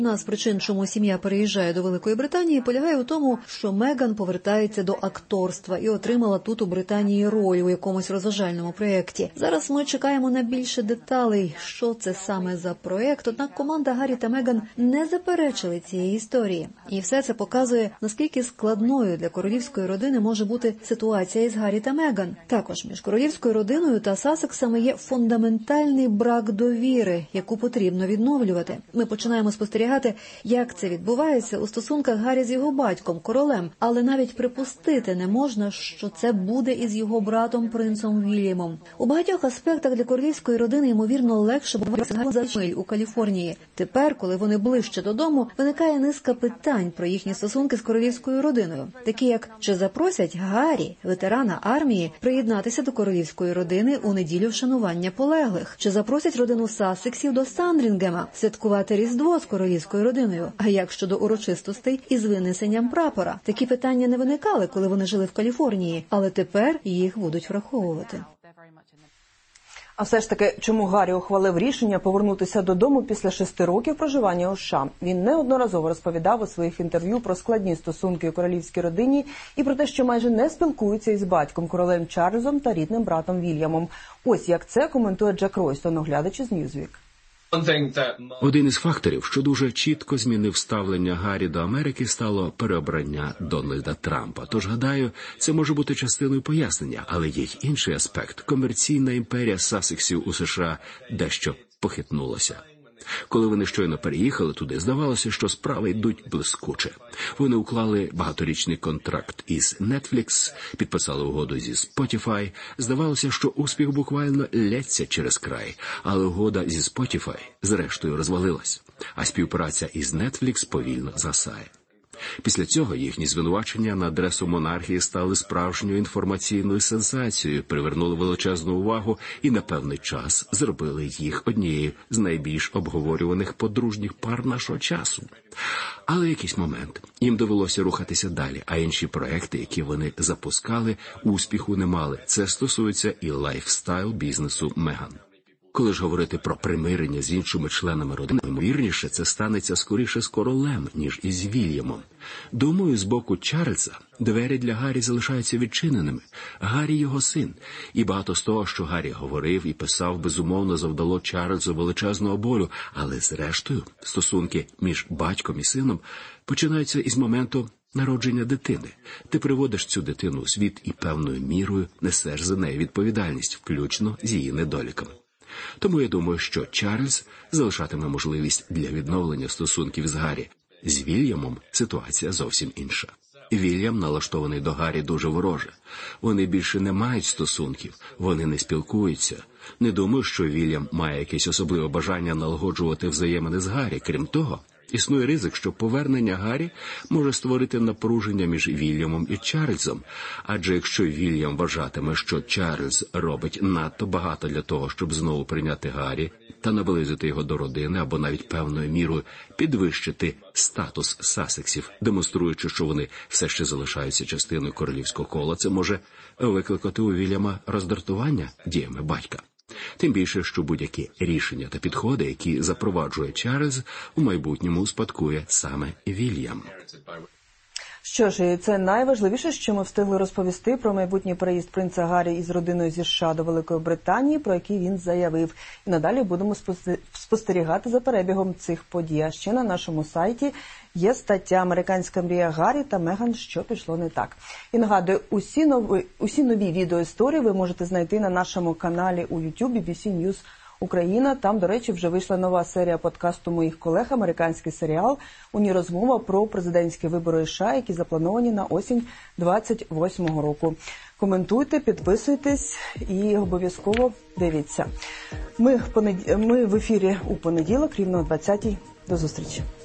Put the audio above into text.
Одна з причин, чому сім'я переїжджає до Великої Британії, полягає у тому, що Меган повертається до акторства і отримала тут у Британії роль у якомусь розважальному проєкті. Зараз ми чекаємо на більше деталей, що це саме за проєкт, однак команда Гаррі та Меган не заперечили цієї історії. І все це показує, наскільки складною для королівської родини може бути ситуація із Гаррі та Меган. Також між королівською родиною та Сассексами є фундаментальний брак довіри, яку потрібно відновлювати. Ми починаємо спостерігати, як це відбувається у стосунках Гаррі з його батьком, королем, але навіть припустити не можна, що це буде із його братом принцем Вільямом. У багатьох аспектах для королівської родини, ймовірно, легше було за миль у Каліфорнії. Тепер, коли вони ближче додому, виникає низка питань про їхні стосунки з королівською родиною. Такі як, чи запросять Гаррі, ветерана армії, приєднатися до королівської родини у неділю вшанування полеглих? Чи запросять родину Сассексів до Сандрінгема святкувати Різдво з королівською родиною? А як щодо урочистостей із винесенням прапора? Такі питання не виникали, коли вони жили в Каліфорнії, але тепер їх будуть враховувати. А все ж таки, чому Гаррі ухвалив рішення повернутися додому після 6 років проживання у США? Він неодноразово розповідав у своїх інтерв'ю про складні стосунки у королівській родині і про те, що майже не спілкується із батьком, королем Чарльзом та рідним братом Вільямом. Ось як це коментує Джек Ройстон, оглядач із Newsweek. Один із факторів, що дуже чітко змінив ставлення Гаррі до Америки, стало переобрання Дональда Трампа. Тож, гадаю, це може бути частиною пояснення, але є й інший аспект. Комерційна імперія Сассексів у США дещо похитнулася. Коли вони щойно переїхали туди, здавалося, що справи йдуть блискуче. Вони уклали багаторічний контракт із Netflix, підписали угоду зі Spotify. Здавалося, що успіх буквально лється через край, але угода зі Spotify зрештою розвалилась, а співпраця із Netflix повільно згасає. Після цього їхні звинувачення на адресу монархії стали справжньою інформаційною сенсацією, привернули величезну увагу і на певний час зробили їх однією з найбільш обговорюваних подружніх пар нашого часу. Але в якийсь момент їм довелося рухатися далі, а інші проекти, які вони запускали, успіху не мали. Це стосується і лайфстайл-бізнесу Меган. Коли ж говорити про примирення з іншими членами родини, ймовірніше, це станеться скоріше з королем, ніж із Вільямом. Думаю, з боку Чарльза двері для Гаррі залишаються відчиненими. Гаррі – його син. І багато з того, що Гаррі говорив і писав, безумовно завдало Чарльзу величезного болю. Але зрештою, стосунки між батьком і сином починаються із моменту народження дитини. Ти приводиш цю дитину у світ і певною мірою несеш за неї відповідальність, включно з її недоліками. Тому я думаю, що Чарльз залишатиме можливість для відновлення стосунків з Гаррі. З Вільямом ситуація зовсім інша. Вільям налаштований до Гаррі дуже вороже. Вони більше не мають стосунків, вони не спілкуються. Не думаю, що Вільям має якесь особливе бажання налагоджувати взаємини з Гаррі. Крім того, існує ризик, що повернення Гаррі може створити напруження між Вільямом і Чарльзом. Адже якщо Вільям вважатиме, що Чарльз робить надто багато для того, щоб знову прийняти Гаррі та наблизити його до родини, або навіть певною мірою підвищити статус Сассексів, демонструючи, що вони все ще залишаються частиною королівського кола, це може викликати у Вільяма роздратування діями батька. Тим більше, що будь-які рішення та підходи, які запроваджує Чарльз, у майбутньому успадкує саме Вільям. Що ж, це найважливіше, що ми встигли розповісти про майбутній переїзд принца Гаррі із родиною зі США до Великої Британії, про який він заявив. І надалі будемо спостерігати за перебігом цих подій. А ще на нашому сайті є стаття «Американська мрія Гаррі та Меган. Що пішло не так». І нагадую, усі нові відеоісторії ви можете знайти на нашому каналі у YouTube BBC News Україна. Там, до речі, вже вийшла нова серія подкасту моїх колег «Американський серіал». У ній розмова про президентські вибори США, які заплановані на осінь 28-го року. Коментуйте, підписуйтесь і обов'язково дивіться. Ми в ефірі у понеділок, рівно о 20-й. До зустрічі.